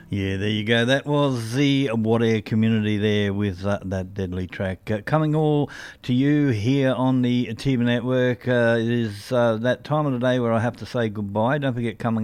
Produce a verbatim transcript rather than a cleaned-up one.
Yeah, there you go. That was the Wadeye community there with uh, that deadly track. Uh, coming all to you here on the Tiba Network. Uh, it is uh, that time of the day where I have to say goodbye. Don't forget, coming